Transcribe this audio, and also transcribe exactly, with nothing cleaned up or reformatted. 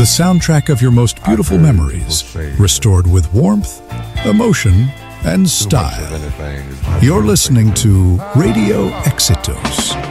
soundtrack of your most beautiful memories, restored with warmth, emotion, and style. You're listening to Radio Exitos.